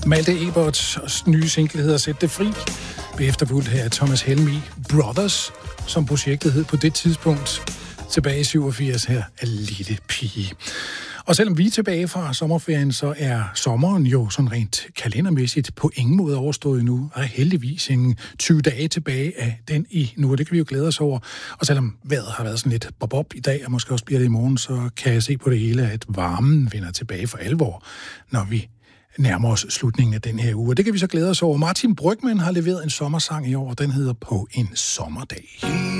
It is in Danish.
Malte Eberts nye single hedder Sæt det fri. Efterfulgt her af Thomas Helmig Brothers, som projektet hed på det tidspunkt. Tilbage i 87 her af Lille Pige. Og selvom vi er tilbage fra sommerferien, så er sommeren jo sådan rent kalendermæssigt på ingen måde overstået nu. Og heldigvis en 20 dage tilbage af den i nu, og det kan vi jo glæde os over. Og selvom vejret har været sådan lidt bob-bob i dag, og måske også bliver det i morgen, så kan jeg se på det hele, at varmen vender tilbage for alvor, når vi nærmer os slutningen af den her uge. Og det kan vi så glæde os over. Martin Brygmann har leveret en sommersang i år, og den hedder På en sommerdag.